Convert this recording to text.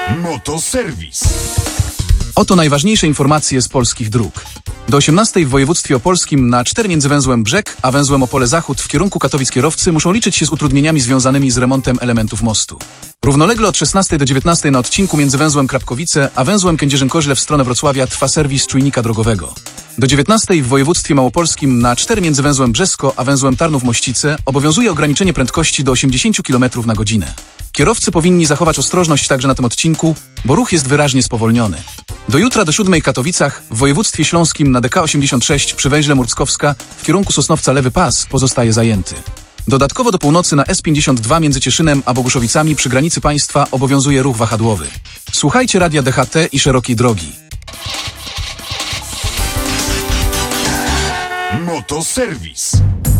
Motoserwis. Oto najważniejsze informacje z polskich dróg. Do 18 w województwie opolskim na 4 między węzłem Brzeg a węzłem Opole Zachód w kierunku Katowic kierowcy muszą liczyć się z utrudnieniami związanymi z remontem elementów mostu. Równolegle od 16 do 19 na odcinku między węzłem Krapkowice a węzłem Kędzierzyn-Koźle w stronę Wrocławia trwa serwis czujnika drogowego. Do 19 w województwie małopolskim na 4 między węzłem Brzesko a węzłem Tarnów-Mościce obowiązuje ograniczenie prędkości do 80 km na godzinę. Kierowcy powinni zachować ostrożność także na tym odcinku, bo ruch jest wyraźnie spowolniony. Do jutra do 7 w Katowicach, w województwie śląskim na DK 86 przy węźle Murckowska w kierunku Sosnowca lewy pas pozostaje zajęty. Dodatkowo do północy na S52 między Cieszynem a Boguszowicami przy granicy państwa obowiązuje ruch wahadłowy. Słuchajcie radia DHT i szerokiej drogi. Motoserwis.